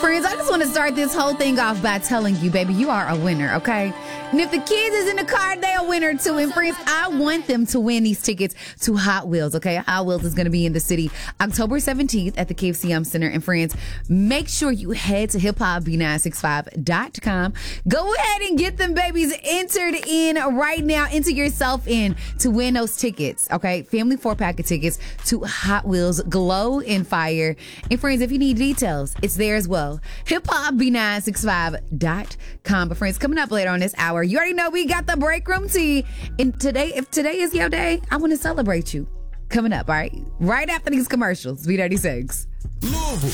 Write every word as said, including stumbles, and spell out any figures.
Friends, I just want to start this whole thing off by telling you, baby, you are a winner, okay? And if the kids is in the car, they're a winner too. And friends, I want them to win these tickets to Hot Wheels, okay? Hot Wheels is going to be in the city October seventeenth at the K F C M Center. And friends, make sure you head to hip hop b nine six five dot com. Go ahead and get them babies entered in right now. Enter yourself in to win those tickets, okay? Family four-pack of tickets to Hot Wheels Glow and Fire. And friends, if you need details, it's there as well. hip hop b nine six five dot com. But friends, coming up later on this hour, you already know we got the break room tea. And today, if today is your day, I want to celebrate you. Coming up, all right? Right after these commercials, B thirty-six. Louisville,